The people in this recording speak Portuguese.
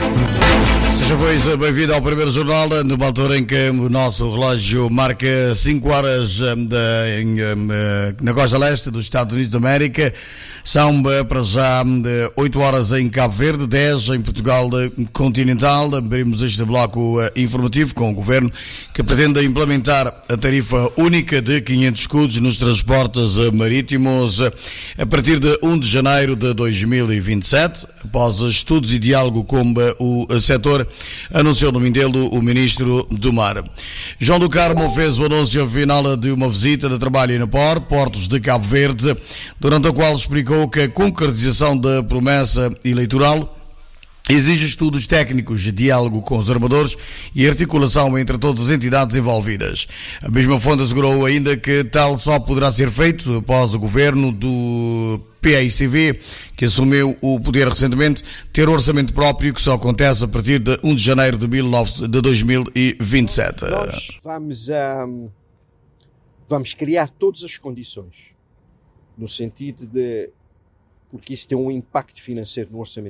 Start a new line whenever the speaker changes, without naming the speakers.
Seja pois bem-vindo ao primeiro jornal, numa altura em que o nosso relógio marca 5 horas na costa leste dos Estados Unidos da América. São para já 8 horas em Cabo Verde, 10 em Portugal continental. Abrimos este bloco informativo com o Governo que pretende implementar a tarifa única de 500 escudos nos transportes marítimos a partir de 1 de janeiro de 2027, após estudos e diálogo com o setor, anunciou no Mindelo o Ministro do Mar. João do Carmo fez o anúncio final de uma visita de trabalho em Napor, Portos de Cabo Verde, durante a qual explicou que a concretização da promessa eleitoral exige estudos técnicos, diálogo com os armadores e articulação entre todas as entidades envolvidas. A mesma fonte assegurou ainda que tal só poderá ser feito após o governo do PAICV, que assumiu o poder recentemente, ter um orçamento próprio, que só acontece a partir de 1 de janeiro de 2027.
Nós vamos criar todas as condições, no sentido de, porque isso tem um impacto financeiro no orçamento